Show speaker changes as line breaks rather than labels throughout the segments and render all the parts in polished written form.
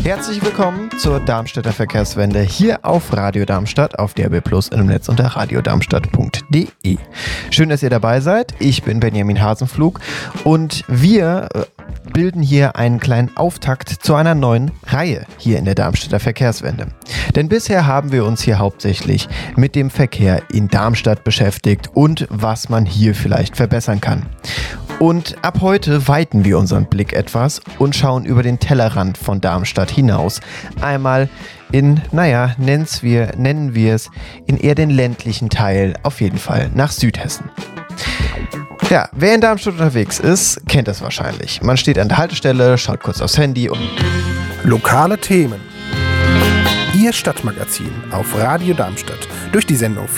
Herzlich willkommen zur Darmstädter Verkehrswende hier auf Radio Darmstadt, auf DAB+ im Netz unter radiodarmstadt.de. Schön, dass ihr dabei seid. Ich bin Benjamin Hasenflug und wir bilden hier einen kleinen Auftakt zu einer neuen Reihe hier in der Darmstädter Verkehrswende. Denn bisher haben wir uns hier hauptsächlich mit dem Verkehr in Darmstadt beschäftigt und was man hier vielleicht verbessern kann. Und ab heute weiten wir unseren Blick etwas und schauen über den Tellerrand von Darmstadt hinaus. Einmal in, nennen wir es, in eher den ländlichen Teil, auf jeden Fall nach Südhessen. Ja, wer in Darmstadt unterwegs ist, kennt das wahrscheinlich. Man steht an der Haltestelle, schaut kurz aufs Handy und...
Lokale Themen. Ihr Stadtmagazin auf Radio Darmstadt. Durch die Sendung.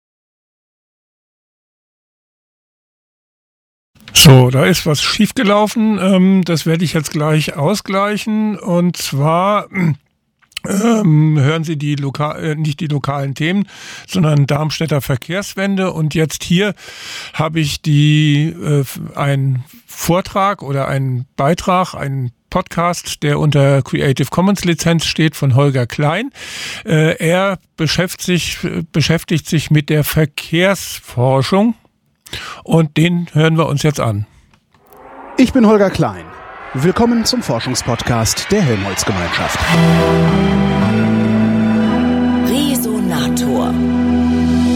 So, da ist was schiefgelaufen. Das werde ich jetzt gleich ausgleichen. Und zwar hören Sie nicht die lokalen Themen, sondern Darmstädter Verkehrswende. Und jetzt hier habe ich einen Vortrag oder einen Beitrag, einen Podcast, der unter Creative Commons Lizenz steht, von Holger Klein. Er beschäftigt sich mit der Verkehrsforschung. Und den hören wir uns jetzt an.
Ich bin Holger Klein. Willkommen zum Forschungspodcast der Helmholtz-Gemeinschaft.